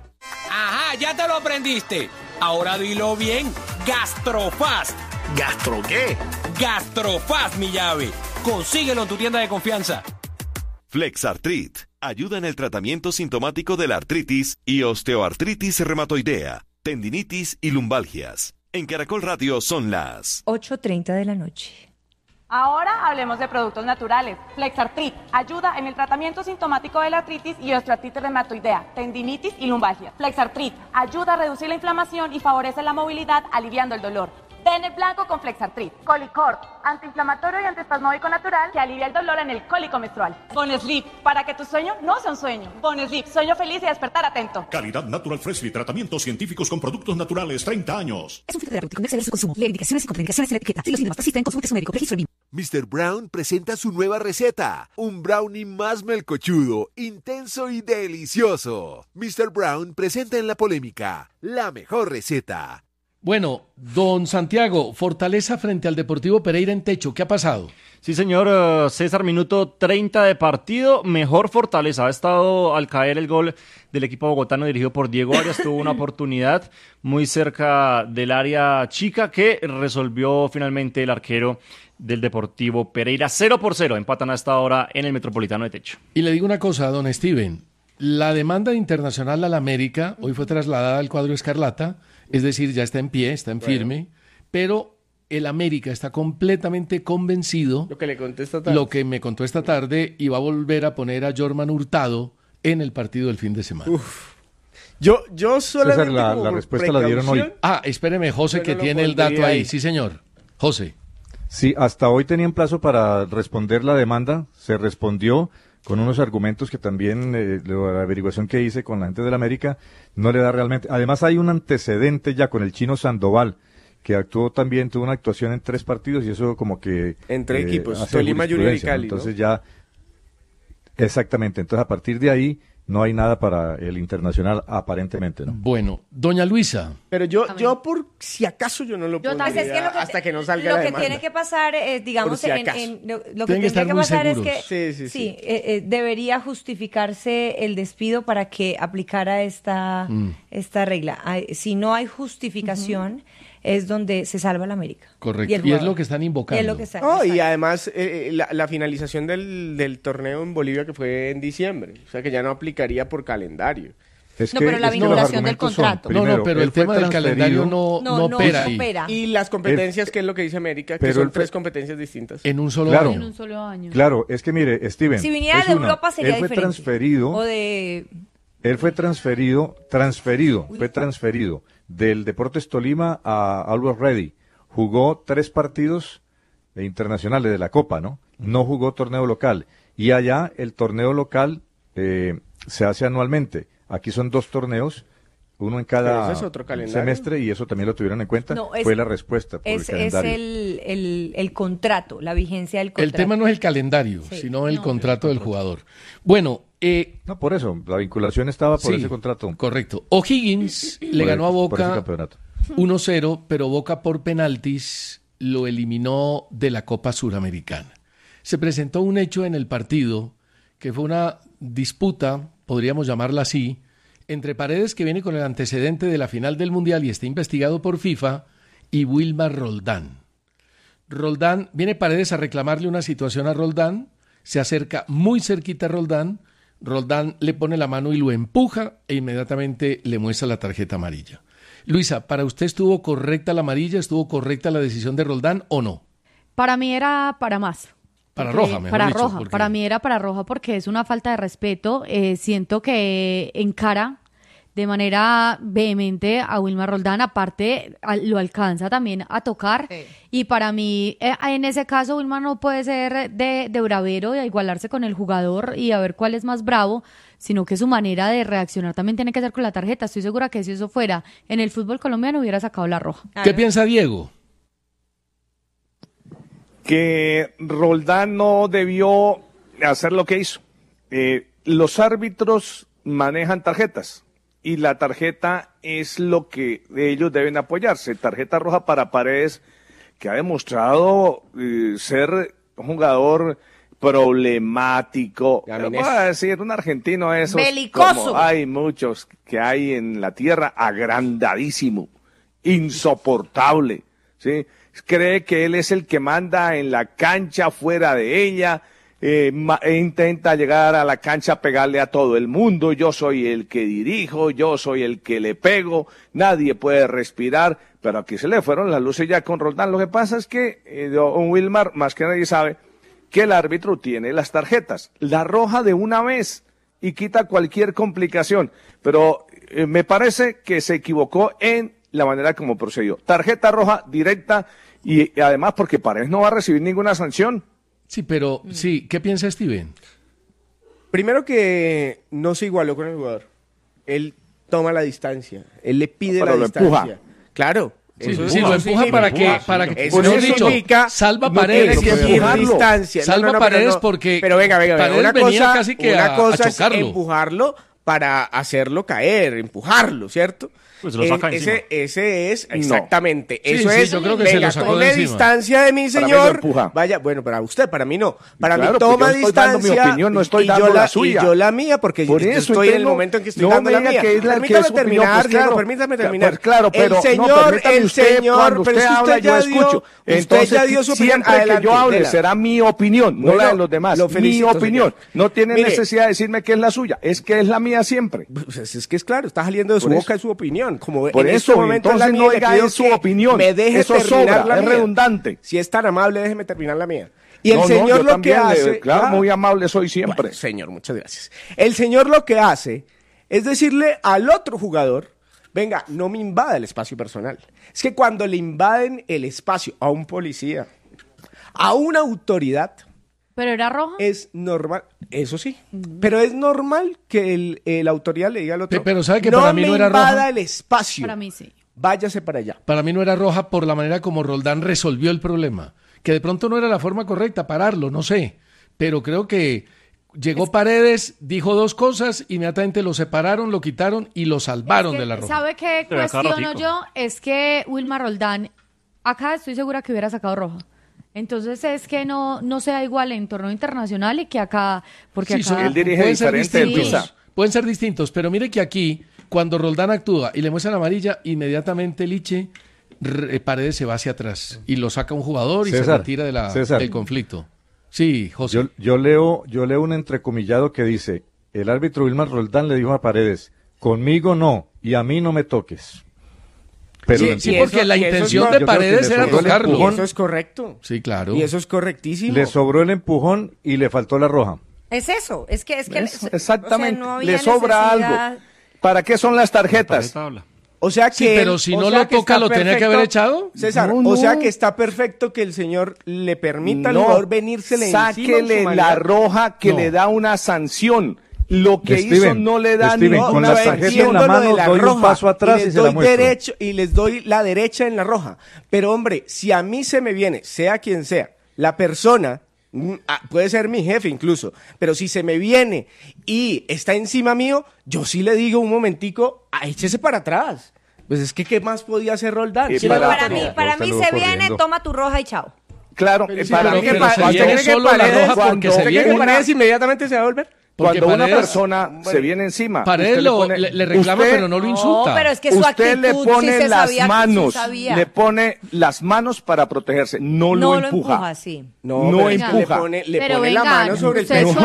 Ajá, ya te lo aprendiste. Ahora dilo bien. Gastrofast. ¿Gastro qué? Gastrofast, mi llave. Consíguelo en tu tienda de confianza. Flexartrit ayuda en el tratamiento sintomático de la artritis y osteoartritis reumatoidea, tendinitis y lumbalgias. En Caracol Radio son las 8:30 de la noche. Ahora hablemos de productos naturales. Flexartrit ayuda en el tratamiento sintomático de la artritis y osteoartritis reumatoidea, tendinitis y lumbalgia. Flexartrit ayuda a reducir la inflamación y favorece la movilidad, aliviando el dolor. Den el blanco con Flexartrit. Colicort, antiinflamatorio y antiespasmódico natural que alivia el dolor en el cólico menstrual. Bonesleep, para que tu sueño no sea un sueño. Bonesleep, sueño feliz y despertar atento. Calidad Natural Freshly, tratamientos científicos con productos naturales, 30 años. Es un fitoterapéutico, no exceder su consumo. Lee indicaciones y contraindicaciones en la etiqueta. Si los síntomas persisten, consulte a su médico. Registro en Lima. Mr. Brown presenta su nueva receta, un brownie más melcochudo, intenso y delicioso. Mr. Brown presenta en la polémica la mejor receta. Bueno, don Santiago, Fortaleza frente al Deportivo Pereira en techo, ¿qué ha pasado? Sí, señor César, minuto 30 de partido, mejor Fortaleza. Ha estado al caer el gol del equipo bogotano dirigido por Diego Arias, tuvo una oportunidad muy cerca del área chica que resolvió finalmente el arquero del Deportivo Pereira. 0-0, empatan a esta hora en el Metropolitano de Techo. Y le digo una cosa, don Steven, la demanda internacional al América hoy fue trasladada al cuadro escarlata, es decir, ya está en pie, está en firme, pero el América está completamente convencido, lo que le conté esta tarde, lo que me contó esta tarde, y va a volver a poner a Jorman Hurtado en el partido del fin de semana. Uf. Yo solamente César, la respuesta la dieron hoy. Ah, espéreme, José, que tiene el dato ahí. Sí, señor. José. Sí, hasta hoy tenían plazo para responder la demanda, se respondió, con unos argumentos que también la averiguación que hice con la gente del América no le da realmente. Además hay un antecedente ya con el chino Sandoval, que actuó también, tuvo una actuación en 3 partidos y eso como que... Entre equipos, Tolima, Junior y Cali, ¿no? Entonces ya, exactamente, entonces a partir de ahí no hay nada para el Internacional aparentemente, ¿no? Bueno, doña Luisa. Pero yo por si acaso yo no lo puedo hasta que no salga la demanda. Lo que tiene que pasar, digamos, si lo que tiene que pasar es que debería justificarse el despido para que aplicara esta regla. Si no hay justificación, es donde se salva la América. Correcto, y es lo que están invocando. Y además la finalización del torneo en Bolivia que fue en diciembre, o sea que ya no aplicaría por calendario. Pero la vinculación del contrato. Primero, pero el tema del calendario no opera. Y las competencias, que es lo que dice América, que son 3 competencias distintas. En un solo año. En un solo año. Claro, es que mire, Steven. Si viniera de Europa sería diferente. Él fue transferido del Deportes Tolima a Always Ready. Jugó 3 partidos internacionales de la Copa, ¿no? No jugó torneo local. Y allá el torneo local se hace anualmente. Aquí son 2 torneos, uno en cada semestre, y eso también lo tuvieron en cuenta. Fue la respuesta por el calendario. Es el contrato, la vigencia del contrato. El tema no es el calendario, sino el contrato del jugador. Bueno, no, por eso, la vinculación estaba por ese contrato. Correcto. O'Higgins le ganó a Boca 1-0, pero Boca por penaltis lo eliminó de la Copa Suramericana. Se presentó un hecho en el partido que fue una disputa, podríamos llamarla así, entre Paredes, que viene con el antecedente de la final del Mundial y está investigado por FIFA, y Wilmar Roldán. Viene Paredes a reclamarle una situación a Roldán, se acerca muy cerquita a Roldán le pone la mano y lo empuja e inmediatamente le muestra la tarjeta amarilla. Luisa, ¿para usted estuvo correcta la amarilla? ¿Estuvo correcta la decisión de Roldán o no? Para mí era para más. Para roja, mejor para dicho. Roja, para mí era para roja porque es una falta de respeto. Siento que encara de manera vehemente a Wilmar Roldán, aparte lo alcanza también a tocar, y para mí en ese caso Wilmar no puede ser de bravero y a igualarse con el jugador y a ver cuál es más bravo, sino que su manera de reaccionar también tiene que ser con la tarjeta. Estoy segura que si eso fuera en el fútbol colombiano hubiera sacado la roja. ¿Qué piensa Diego? Que Roldán no debió hacer lo que hizo. Los árbitros manejan tarjetas y la tarjeta es lo que ellos deben apoyarse. Tarjeta roja para Paredes, que ha demostrado ser un jugador problemático. Voy a decir, un argentino esos, belicoso. Como hay muchos que hay en la tierra, agrandadísimo, insoportable, ¿sí? Cree que él es el que manda en la cancha, fuera de ella, intenta llegar a la cancha a pegarle a todo el mundo. Yo soy el que dirijo, yo soy el que le pego, nadie puede respirar, pero aquí se le fueron las luces ya con Roldán. Lo que pasa es que Wilmar, más que nadie sabe, que el árbitro tiene las tarjetas, la roja de una vez y quita cualquier complicación, pero me parece que se equivocó en la manera como procedió. Tarjeta roja directa y además porque Paredes no va a recibir ninguna sanción. Sí, pero ¿qué piensa Steven? Primero que no se igualó con el jugador. Él toma la distancia, él le pide la distancia. Empuja. Claro. Sí, lo empuja para que eso no dicho, significa salva Paredes, distancia. Salva Paredes porque pero venga, Paredes una venía cosa, casi que una cosa a chocarlo. Es empujarlo para hacerlo caer, empujarlo, ¿cierto? Pues lo saca ese es exactamente, no. Eso sí, es, yo creo que venga, se lo sacó tome de encima. Distancia de mi señor, vaya, bueno, para usted, para mí no, para claro, mí toma pues yo estoy dando distancia, mi opinión, no estoy dando la suya. Y yo la mía, porque por yo eso, estoy en el momento en que estoy dando la mía. Permítame terminar, Diego, permítame terminar. Pues claro, pero el señor, cuando usted habla, yo escucho. Entonces, ya dio su opinión. Siempre que yo hable será mi opinión, no la de los demás. Mi opinión. No tiene necesidad de decirme que es la suya, es que es la mía siempre. Es que es claro, está saliendo de su boca su opinión. Como por eso, entonces no diga es su opinión. Me deje eso terminar sobra, es redundante. Si es tan amable, déjeme terminar la mía. Y el señor lo que hace... Claro, muy amable soy siempre. Bueno, señor, muchas gracias. El señor lo que hace es decirle al otro jugador, venga, no me invada el espacio personal. Es que cuando le invaden el espacio a un policía, a una autoridad, ¿Pero era roja? Es normal, eso sí, pero es normal que la autoridad le diga al otro, pero ¿sabe que para mí no era roja? No me invada el espacio. Para mí sí. Váyase para allá. Para mí no era roja por la manera como Roldán resolvió el problema. Que de pronto no era la forma correcta, pararlo, no sé. Pero creo que llegó Paredes, dijo dos cosas, inmediatamente lo separaron, lo quitaron y lo salvaron de la roja. ¿Sabe qué cuestiono yo? Es que Wilmar Roldán, acá estoy segura que hubiera sacado roja. Entonces es que no sea igual en torneo internacional y que acá, porque sí, acá él dirige diferente el Pisa. Pueden ser distintos, pero mire que aquí, cuando Roldán actúa y le muestran amarilla, inmediatamente Liche, Paredes se va hacia atrás y lo saca un jugador y se retira del conflicto. Sí, José. Yo leo un entrecomillado que dice, el árbitro Wilmar Roldán le dijo a Paredes, conmigo no, y a mí no me toques. Pero sí, porque la intención de Paredes era tocarlo. Y eso es correcto. Sí, claro. Y eso es correctísimo. Le sobró el empujón y le faltó la roja. Es eso, es que exactamente, o sea, no había le sobra necesidad. algo. ¿Para qué son las tarjetas? O sea que sí, pero si no lo toca, ¿lo tenía que haber echado? César, no. O sea que está perfecto que el señor le permita al jugador venírsele encima. Sáquele la roja que le da una sanción. Lo que hizo no le da con la tarjeta en la mano doy un paso atrás y se la muestro. Y les doy la derecha en la roja. Pero hombre, si a mí se me viene, sea quien sea, la persona, puede ser mi jefe incluso, pero si se me viene y está encima mío, yo sí le digo un momentico, échese para atrás. Pues es que ¿qué más podía hacer Roldán? Para mí se viene, toma tu roja y chao. Claro, para mí que Paredes inmediatamente se va a volver. Porque cuando una persona se viene encima, Paredes le reclama, pero no lo insulta. No, pero es que su usted actitud le pone sí se las sabía, manos, sí sabía. le pone las manos para protegerse, no lo empuja. Sí. No empuja. Le pone la mano sobre el pecho.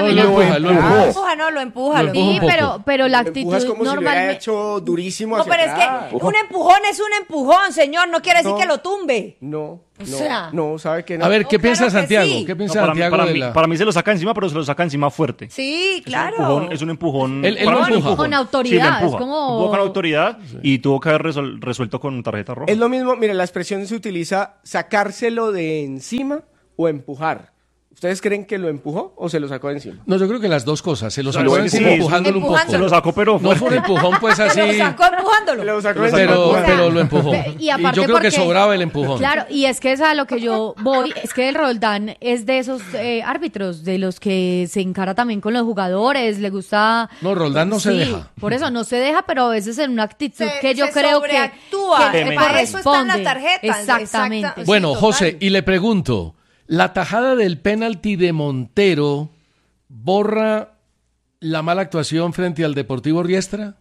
Lo empuja. Sí, pero la actitud es como normal. Si lo hubiera hecho durísimo hacia pero atrás. Es que un empujón es un empujón, señor, no quiere decir que lo tumbe. No, sabe que no. A ver, ¿qué piensa Santiago? Sí. ¿Qué piensa Santiago para mí se lo saca encima, pero se lo saca encima fuerte. Sí, claro. Es un empujón. Él lo empuja. Con autoridad. Sí, es como... Empujó con autoridad y tuvo que haber resuelto con tarjeta roja. Es lo mismo, mire, la expresión se utiliza sacárselo de encima o empujar. ¿Ustedes creen que lo empujó o se lo sacó de encima? No, yo creo que las dos cosas. Se lo sacó de encima empujándolo un poco. Se lo sacó, pero no fue un empujón, pues así. Se lo sacó empujándolo. Pero lo empujó. Y yo creo que sobraba el empujón. Claro, y es que es a lo que yo voy, es que el Roldán es de esos árbitros, de los que se encara también con los jugadores, le gusta... No, Roldán no se deja. Por eso no se deja, pero a veces en una actitud que yo creo que para eso están las tarjetas. Exactamente. Bueno, José, y le pregunto, ¿la tajada del penalti de Montero borra la mala actuación frente al Deportivo Riestra?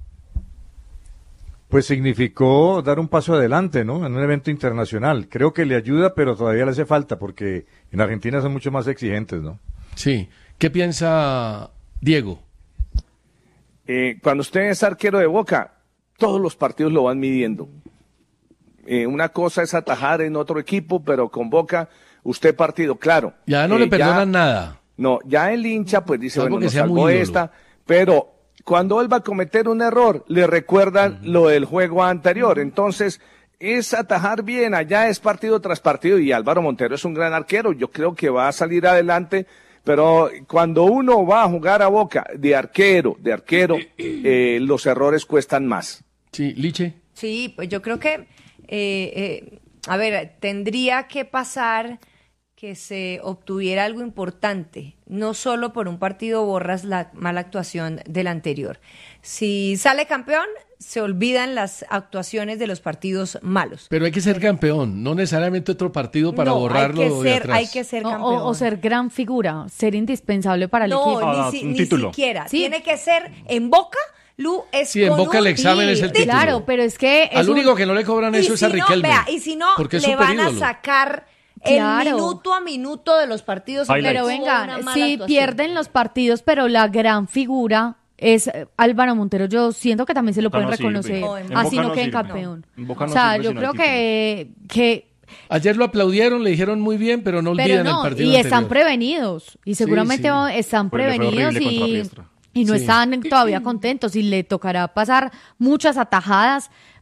Pues significó dar un paso adelante, ¿no? En un evento internacional. Creo que le ayuda, pero todavía le hace falta, porque en Argentina son mucho más exigentes, ¿no? Sí. ¿Qué piensa Diego? Cuando usted es arquero de Boca, todos los partidos lo van midiendo. Una cosa es atajar en otro equipo, pero con Boca... Usted partido, claro. Ya no le perdonan nada. No, ya el hincha pues dice, Salvo bueno, que nos salvó esta, pero cuando él va a cometer un error, le recuerdan lo del juego anterior. Entonces, es atajar bien, allá es partido tras partido, y Álvaro Montero es un gran arquero, yo creo que va a salir adelante, pero cuando uno va a jugar a Boca de arquero, los errores cuestan más. Sí, Liche. Sí, pues yo creo que, a ver, tendría que pasar que se obtuviera algo importante. No solo por un partido borras la mala actuación del anterior. Si sale campeón, se olvidan las actuaciones de los partidos malos. Pero hay que ser campeón, no necesariamente otro partido para borrarlo de atrás. Hay que ser campeón. O ser gran figura, ser indispensable para el equipo. No, ni siquiera. Sí. Tiene que ser en Boca. Sí, en Boca el examen es el título. Claro, pero es que... Al único que no le cobran eso es a Riquelme. Y si no, le van a sacar el minuto a minuto de los partidos. Pero venga, sí, pierden los partidos, pero la gran figura es Álvaro Montero. Yo siento que también se lo pueden reconocer. Así no queden campeón. O sea, yo creo que ayer lo aplaudieron, le dijeron muy bien, pero no olviden el partido anterior. Y están prevenidos. Y seguramente están prevenidos y no están todavía contentos. Y le tocará pasar muchas atajadas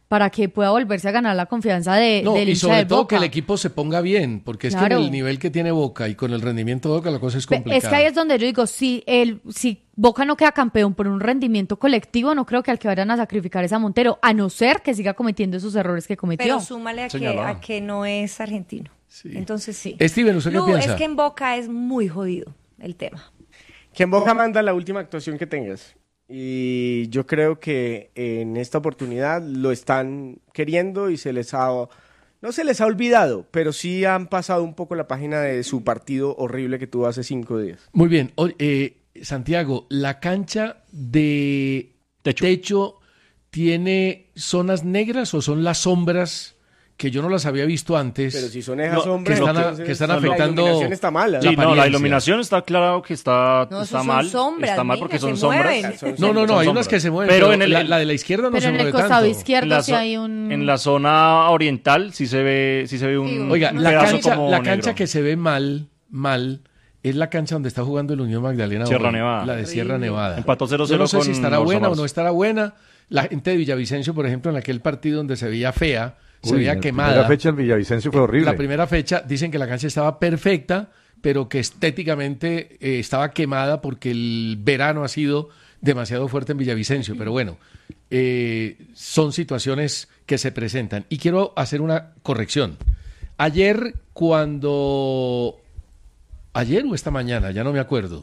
para que pueda volverse a ganar la confianza del hincha y sobre de todo Boca. que el equipo se ponga bien, porque es que en el nivel que tiene Boca y con el rendimiento de Boca la cosa es complicada. Es que ahí es donde yo digo, si Boca no queda campeón por un rendimiento colectivo, no creo que al que vayan a sacrificar es a Montero, a no ser que siga cometiendo esos errores que cometió. Pero súmale a que no es argentino. Sí. Entonces sí. Steven, ¿usted qué piensa? Es que en Boca es muy jodido el tema. Que en Boca manda la última actuación que tengas. Y yo creo que en esta oportunidad lo están queriendo y no se les ha olvidado, pero sí han pasado un poco la página de su partido horrible que tuvo hace 5 días. Muy bien. Santiago, ¿la cancha de techo tiene zonas negras o son las sombras que yo no las había visto antes? Pero si son esas sombras que están afectando. La iluminación está mala. Sí, la iluminación está claro que está mal. Sombras, está mal porque son sombras. No, hay unas que se mueven. Pero la de la izquierda no se mueve tanto. Pero en el costado izquierdo sí hay un. En la zona oriental sí se ve un. Oiga, la cancha negro. que se ve mal es la cancha donde está jugando el Unión Magdalena. Sierra Nevada. La de Sierra Nevada. Empató 0-0 Yo no sé con si estará buena Marzo. o no estará buena. La gente de Villavicencio, por ejemplo, en aquel partido donde se veía fea, se veía quemada. La primera fecha en Villavicencio fue horrible. La primera fecha dicen que la cancha estaba perfecta, pero que estéticamente estaba quemada porque el verano ha sido demasiado fuerte en Villavicencio. Pero bueno, son situaciones que se presentan. Y quiero hacer una corrección. Ayer o esta mañana, ya no me acuerdo.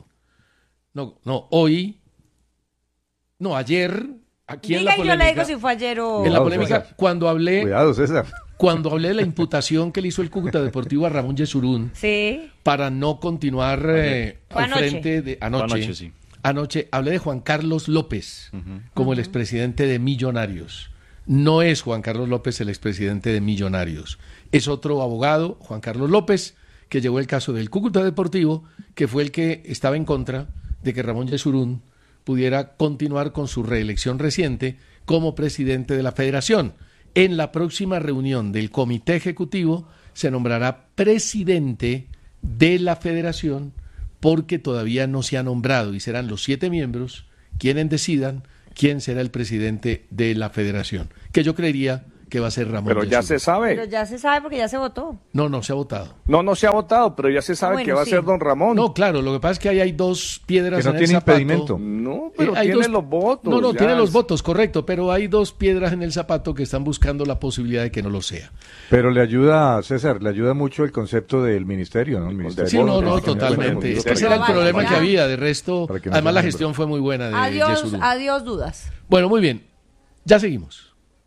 Ayer, aquí en la polémica. Yo le digo si fue ayer o. En la polémica, César. cuando hablé. Cuidado, César. Cuando hablé de la imputación que le hizo el Cúcuta Deportivo a Ramón Yesurún para no continuar al frente de anoche. Anoche hablé de Juan Carlos López como el expresidente de Millonarios. No es Juan Carlos López el expresidente de Millonarios. Es otro abogado, Juan Carlos López, que llevó el caso del Cúcuta Deportivo, que fue el que estaba en contra de que Ramón Yesurún pudiera continuar con su reelección reciente como presidente de la federación. En la próxima reunión del comité ejecutivo se nombrará presidente de la federación porque todavía no se ha nombrado y serán los 7 miembros quienes decidan quién será el presidente de la federación, que yo creería que va a ser Ramón. Pero ya se sabe. Pero ya se sabe porque ya se votó. No se ha votado. No se ha votado, pero ya se sabe que va a ser don Ramón. No, claro, lo que pasa es que ahí hay 2 piedras que no en tiene el zapato. impedimento. No, pero tiene los votos. No, tiene los votos, correcto, pero hay 2 piedras en el zapato que están buscando la posibilidad de que no lo sea. Pero le ayuda, César, le ayuda mucho el concepto del ministerio, ¿no? El ministerio. Sí, totalmente. Es que ese era el problema que había. De resto, además la gestión fue muy buena de Yesurún. Adiós dudas. Bueno, muy bien. Ya seguimos.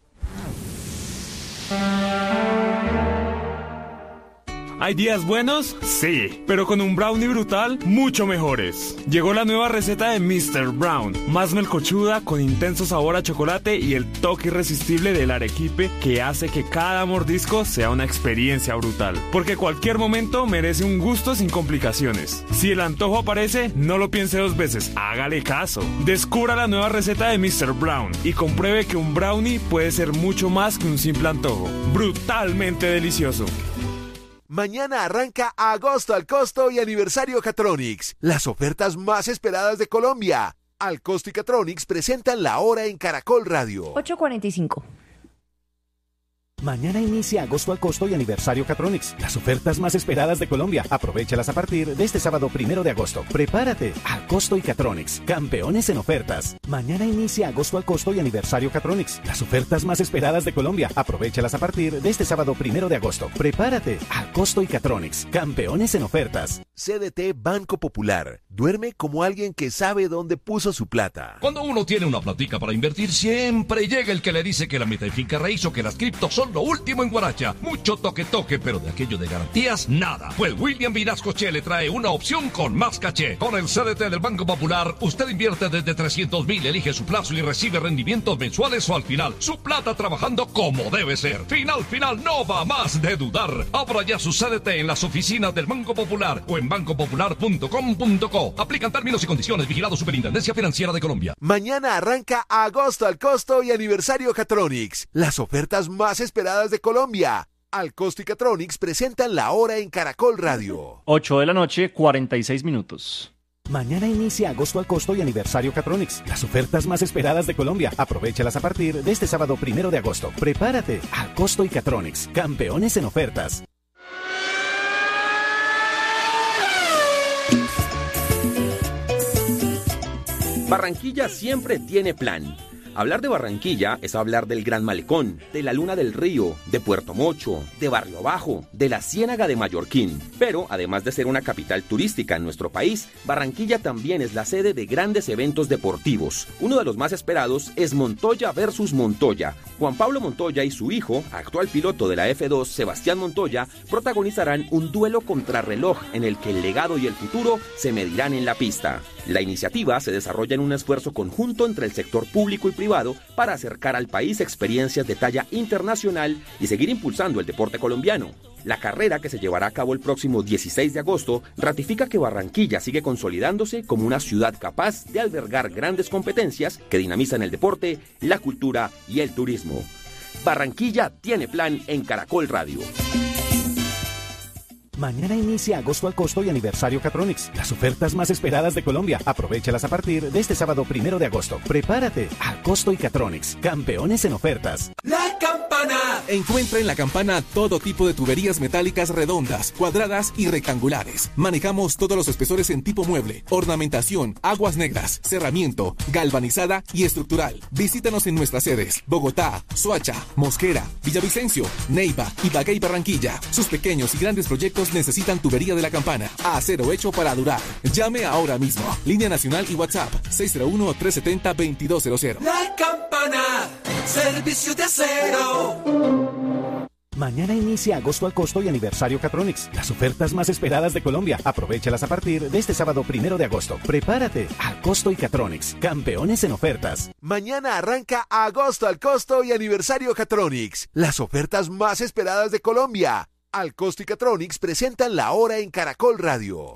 ¿Hay días buenos? Sí, pero con un brownie brutal, mucho mejores. Llegó la nueva receta de Mr. Brown, más melcochuda, con intenso sabor a chocolate y el toque irresistible del arequipe que hace que cada mordisco sea una experiencia brutal. Porque cualquier momento merece un gusto sin complicaciones. Si el antojo aparece, no lo piense 2 veces, hágale caso. Descubra la nueva receta de Mr. Brown y compruebe que un brownie puede ser mucho más que un simple antojo. Brutalmente delicioso. Mañana arranca Agosto al Costo y Aniversario Catronics, las ofertas más esperadas de Colombia. Al Costo y Catronics presentan la hora en Caracol Radio. 8:45. Mañana inicia Agosto al Costo y Aniversario Catronics, las ofertas más esperadas de Colombia. Aprovéchalas a partir de este sábado 1 de agosto. Prepárate, al Costo y Catronics, campeones en ofertas. Mañana inicia Agosto al Costo y Aniversario Catronics, las ofertas más esperadas de Colombia. Aprovéchalas a partir de este sábado 1 de agosto. Prepárate, al Costo y Catronics, campeones en ofertas. CDT Banco Popular. Duerme como alguien que sabe dónde puso su plata. Cuando uno tiene una platica para invertir, siempre llega el que le dice que la meta de finca raíz o que las criptos son lo último en Guaracha. Mucho toque, pero de aquello de garantías, nada. Pues William Vinascoche le trae una opción con más caché. Con el CDT del Banco Popular, usted invierte desde 300,000, elige su plazo y recibe rendimientos mensuales o al final. Su plata trabajando como debe ser. Final, no va más de dudar. Abra ya su CDT en las oficinas del Banco Popular o en bancopopular.com.co. Aplican términos y condiciones. Vigilado Superintendencia Financiera de Colombia. Mañana arranca Agosto al Costo y Aniversario Catronics, las ofertas más esperadas de Colombia. Al Costo y Catronics presentan la hora en Caracol Radio. 8 de la noche, 46 minutos. Mañana inicia Agosto al Costo y Aniversario Catronics, las ofertas más esperadas de Colombia. Aprovéchalas a partir de este sábado 1 de agosto. Prepárate, al Costo y Catronics, campeones en ofertas. Barranquilla siempre tiene plan. Hablar de Barranquilla es hablar del Gran Malecón, de la Luna del Río, de Puerto Mocho, de Barrio Bajo, de la Ciénaga de Mallorquín. Pero, además de ser una capital turística en nuestro país, Barranquilla también es la sede de grandes eventos deportivos. Uno de los más esperados es Montoya versus Montoya. Juan Pablo Montoya y su hijo, actual piloto de la F2, Sebastián Montoya, protagonizarán un duelo contrarreloj en el que el legado y el futuro se medirán en la pista. La iniciativa se desarrolla en un esfuerzo conjunto entre el sector público y privado para acercar al país experiencias de talla internacional y seguir impulsando el deporte colombiano. La carrera, que se llevará a cabo el próximo 16 de agosto, ratifica que Barranquilla sigue consolidándose como una ciudad capaz de albergar grandes competencias que dinamizan el deporte, la cultura y el turismo. Barranquilla tiene plan en Caracol Radio. Mañana inicia Agosto al Costo y Aniversario Catronics, las ofertas más esperadas de Colombia. Aprovéchalas a partir de este sábado 1 de agosto. Prepárate, al Costo y Catronics, campeones en ofertas. La Campana. Encuentra en La Campana todo tipo de tuberías metálicas redondas, cuadradas y rectangulares. Manejamos todos los espesores en tipo mueble, ornamentación, aguas negras, cerramiento, galvanizada y estructural. Visítanos en nuestras sedes: Bogotá, Soacha, Mosquera, Villavicencio, Neiva, Ibagué y Barranquilla. Sus pequeños y grandes proyectos necesitan tubería de La Campana. Acero hecho para durar. Llame ahora mismo. Línea nacional y WhatsApp 601-370-2200. La Campana. Servicio de acero. Mañana inicia Agosto al Costo y Aniversario Catronics, las ofertas más esperadas de Colombia. Aprovéchalas a partir de este sábado 1 de agosto. Prepárate, al Costo y Catronics, campeones en ofertas. Mañana arranca Agosto al Costo y Aniversario Catronics, las ofertas más esperadas de Colombia. Al Costo y Catronics presentan la hora en Caracol Radio.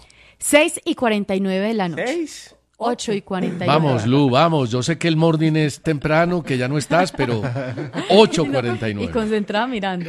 6:49 de la noche. 8:49. Vamos, Lu, vamos. Yo sé que el morning es temprano, que ya no estás, pero 8:49. Y concentrada mirando.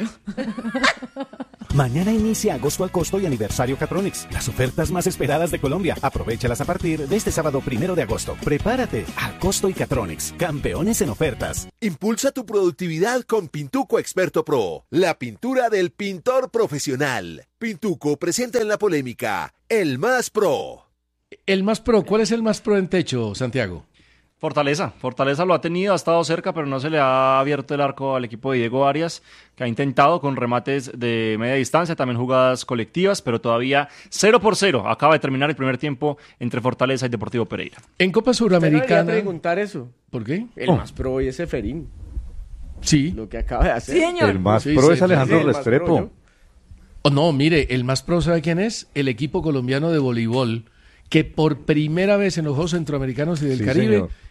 Mañana inicia Agosto al Costo y Aniversario Catronics, las ofertas más esperadas de Colombia. Aprovéchalas a partir de este sábado 1 de agosto. Prepárate, al Costo y Catronics, campeones en ofertas. Impulsa tu productividad con Pintuco Experto Pro, la pintura del pintor profesional. Pintuco presenta en la polémica el Más Pro. El Más Pro, ¿cuál es el Más Pro en techo, Santiago? Fortaleza lo ha tenido, ha estado cerca, pero no se le ha abierto el arco al equipo de Diego Arias, que ha intentado con remates de media distancia, también jugadas colectivas, pero todavía 0-0. Acaba de terminar el primer tiempo entre Fortaleza y Deportivo Pereira. En Copa Suramericana... ¿Usted no preguntar eso? ¿Por qué? El Más Pro hoy es Seferín. Sí. Lo que acaba de hacer. Sí, señor. El Más Pro es Alejandro Restrepo. Oh, no, mire, el Más Pro, ¿sabe quién es? El equipo colombiano de voleibol, que por primera vez en los Juegos Centroamericanos y del Caribe... Señor.